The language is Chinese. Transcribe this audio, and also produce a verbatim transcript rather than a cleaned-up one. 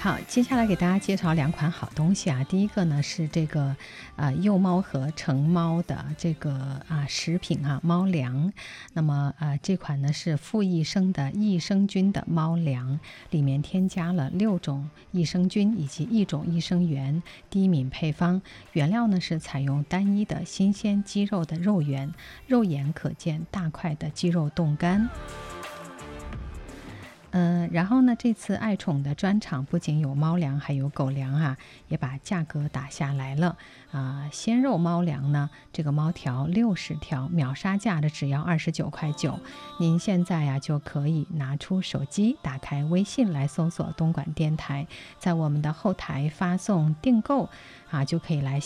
好，接下来给大家介绍两款好东西啊。第一个呢是这个呃幼猫和成猫的这个啊食品啊猫粮。那么呃这款呢是富益生的益生菌的猫粮，里面添加了六种益生菌以及一种益生元，低敏配方。原料呢是采用单一的新鲜鸡肉的肉源，肉眼可见大块的鸡肉冻干。嗯，然后呢，这次爱宠的专场不仅有猫粮，还有狗粮啊，也把价格打下来了啊。鲜肉猫粮呢，这个猫条六十条，秒杀价的只要二十九块九。您现在呀、啊、就可以拿出手机，打开微信来搜索东莞电台，在我们的后台发送订购啊，就可以来